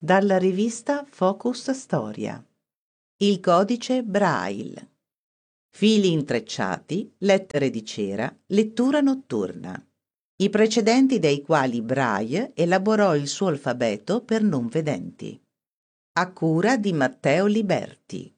Dalla rivista Focus Storia. Il codice Braille. Fili intrecciati, lettere di cera, lettura notturna. I precedenti dei quali Braille elaborò il suo alfabeto per non vedenti. A cura di Matteo Liberti.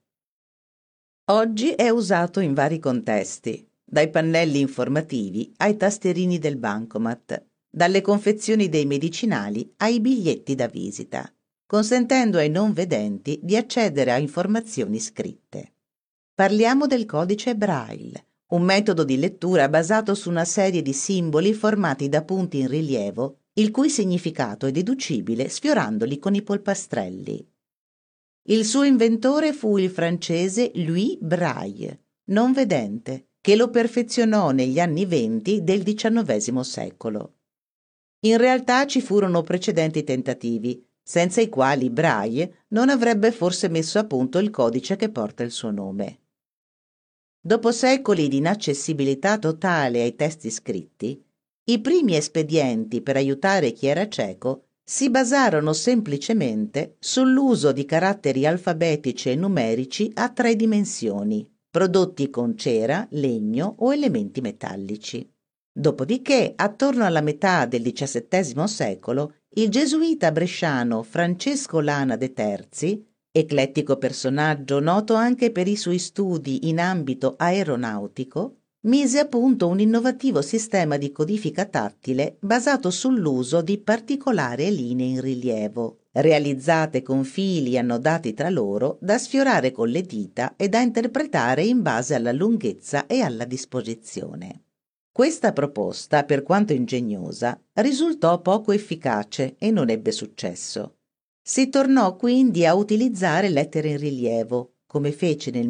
Oggi è usato in vari contesti, dai pannelli informativi ai tasterini del bancomat, dalle confezioni dei medicinali ai biglietti da visita, consentendo ai non vedenti di accedere a informazioni scritte. Parliamo del codice Braille, un metodo di lettura basato su una serie di simboli formati da punti in rilievo, il cui significato è deducibile sfiorandoli con i polpastrelli. Il suo inventore fu il francese Louis Braille, non vedente, che lo perfezionò negli anni '20 del XIX secolo. In realtà ci furono precedenti tentativi, senza i quali Braille non avrebbe forse messo a punto il codice che porta il suo nome. Dopo secoli di inaccessibilità totale ai testi scritti, i primi espedienti per aiutare chi era cieco si basarono semplicemente sull'uso di caratteri alfabetici e numerici a 3 dimensioni, prodotti con cera, legno o elementi metallici. Dopodiché, attorno alla metà del XVII secolo, il gesuita bresciano Francesco Lana de Terzi, eclettico personaggio noto anche per i suoi studi in ambito aeronautico, mise a punto un innovativo sistema di codifica tattile basato sull'uso di particolari linee in rilievo, realizzate con fili annodati tra loro da sfiorare con le dita e da interpretare in base alla lunghezza e alla disposizione. Questa proposta, per quanto ingegnosa, risultò poco efficace e non ebbe successo. Si tornò quindi a utilizzare lettere in rilievo, come fece nel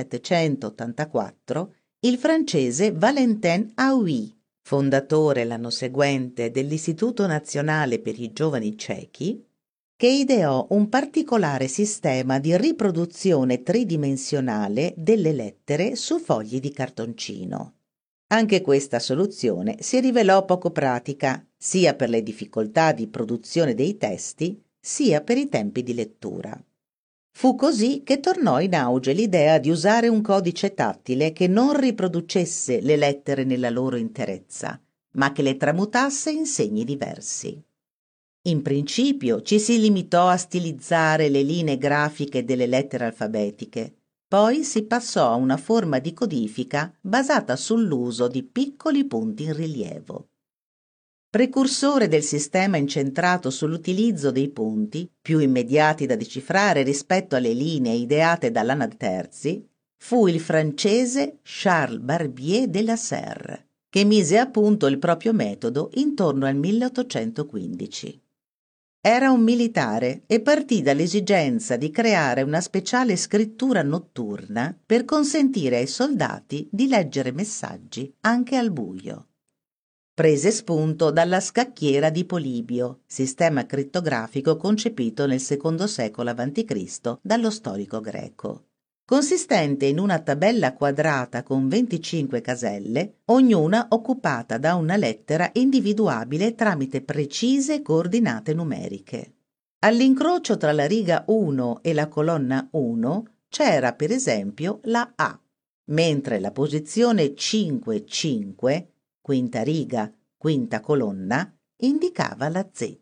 1784 il francese Valentin Hauy, fondatore l'anno seguente dell'Istituto Nazionale per i Giovani Ciechi, che ideò un particolare sistema di riproduzione tridimensionale delle lettere su fogli di cartoncino. Anche questa soluzione si rivelò poco pratica, sia per le difficoltà di produzione dei testi, sia per i tempi di lettura. Fu così che tornò in auge l'idea di usare un codice tattile che non riproducesse le lettere nella loro interezza, ma che le tramutasse in segni diversi. In principio ci si limitò a stilizzare le linee grafiche delle lettere alfabetiche, poi si passò a una forma di codifica basata sull'uso di piccoli punti in rilievo. Precursore del sistema incentrato sull'utilizzo dei punti, più immediati da decifrare rispetto alle linee ideate da Lana de Terzi, fu il francese Charles Barbier de la Serre, che mise a punto il proprio metodo intorno al 1815. Era un militare e partì dall'esigenza di creare una speciale scrittura notturna per consentire ai soldati di leggere messaggi anche al buio. Prese spunto dalla scacchiera di Polibio, sistema crittografico concepito nel II secolo a.C. dallo storico greco. Consistente in una tabella quadrata con 25 caselle, ognuna occupata da una lettera individuabile tramite precise coordinate numeriche. All'incrocio tra la riga 1 e la colonna 1 c'era per esempio la A, mentre la posizione 5-5, quinta riga, quinta colonna, indicava la Z.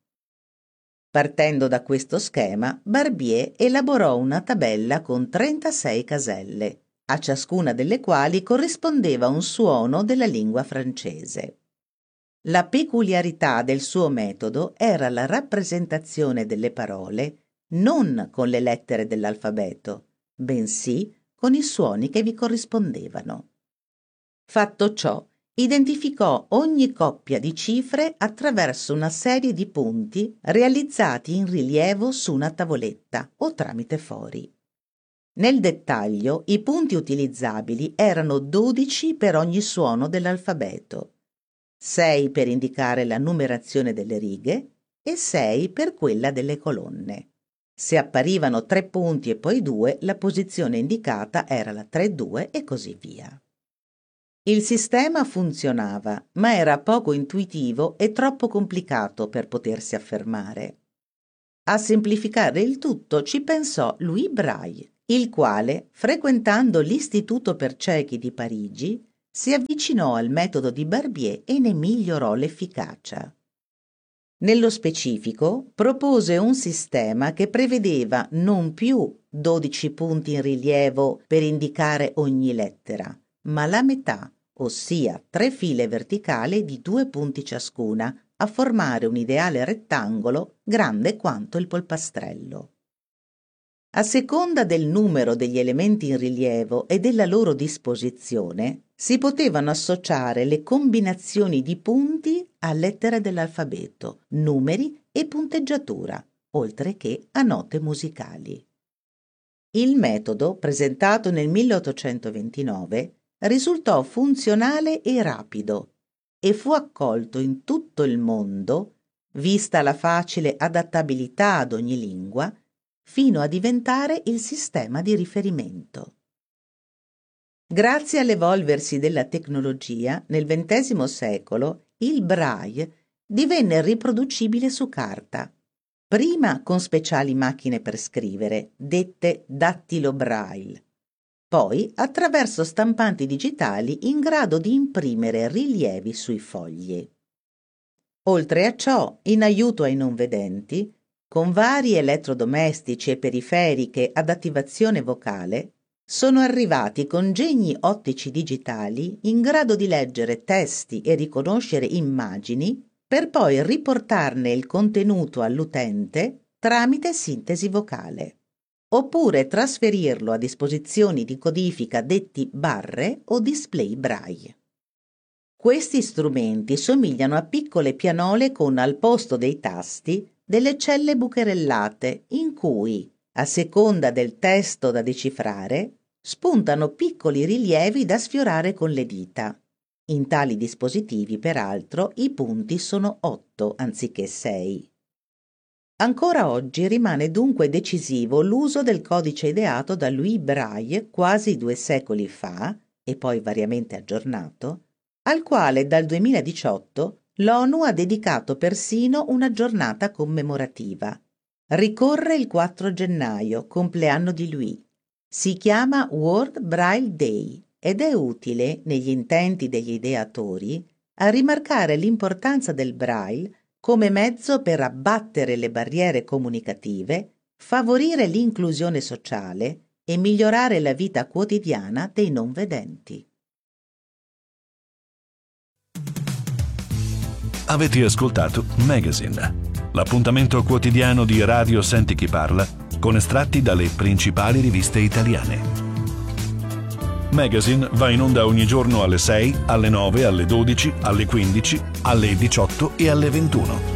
Partendo da questo schema, Barbier elaborò una tabella con 36 caselle, a ciascuna delle quali corrispondeva un suono della lingua francese. La peculiarità del suo metodo era la rappresentazione delle parole non con le lettere dell'alfabeto, bensì con i suoni che vi corrispondevano. Fatto ciò, identificò ogni coppia di cifre attraverso una serie di punti realizzati in rilievo su una tavoletta o tramite fori. Nel dettaglio, i punti utilizzabili erano 12 per ogni suono dell'alfabeto, 6 per indicare la numerazione delle righe e 6 per quella delle colonne. Se apparivano 3 punti e poi 2, la posizione indicata era la 3-2 e così via. Il sistema funzionava, ma era poco intuitivo e troppo complicato per potersi affermare. A semplificare il tutto ci pensò Louis Braille, il quale, frequentando l'Istituto per ciechi di Parigi, si avvicinò al metodo di Barbier e ne migliorò l'efficacia. Nello specifico, propose un sistema che prevedeva non più 12 punti in rilievo per indicare ogni lettera, ma la metà, ossia 3 file verticali di 2 punti ciascuna, a formare un ideale rettangolo grande quanto il polpastrello. A seconda del numero degli elementi in rilievo e della loro disposizione, si potevano associare le combinazioni di punti a lettere dell'alfabeto, numeri e punteggiatura, oltre che a note musicali. Il metodo, presentato nel 1829, risultò funzionale e rapido e fu accolto in tutto il mondo, vista la facile adattabilità ad ogni lingua, fino a diventare il sistema di riferimento. Grazie all'evolversi della tecnologia, nel XX secolo il Braille divenne riproducibile su carta, prima con speciali macchine per scrivere, dette dattilo Braille, poi attraverso stampanti digitali in grado di imprimere rilievi sui fogli. Oltre a ciò, in aiuto ai non vedenti, con vari elettrodomestici e periferiche ad attivazione vocale, sono arrivati congegni ottici digitali in grado di leggere testi e riconoscere immagini per poi riportarne il contenuto all'utente tramite sintesi vocale, oppure trasferirlo a disposizioni di codifica detti barre o display braille. Questi strumenti somigliano a piccole pianole con al posto dei tasti delle celle bucherellate in cui, a seconda del testo da decifrare, spuntano piccoli rilievi da sfiorare con le dita. In tali dispositivi, peraltro, i punti sono 8 anziché 6. Ancora oggi rimane dunque decisivo l'uso del codice ideato da Louis Braille quasi 2 secoli fa, e poi variamente aggiornato, al quale dal 2018 l'ONU ha dedicato persino una giornata commemorativa. Ricorre il 4 gennaio, compleanno di Louis. Si chiama World Braille Day ed è utile, negli intenti degli ideatori, a rimarcare l'importanza del Braille come mezzo per abbattere le barriere comunicative, favorire l'inclusione sociale e migliorare la vita quotidiana dei non vedenti. Avete ascoltato Magazine, l'appuntamento quotidiano di Radio Senti Chi Parla con estratti dalle principali riviste italiane. Magazine va in onda ogni giorno alle 6, alle 9, alle 12, alle 15, alle 18 e alle 21.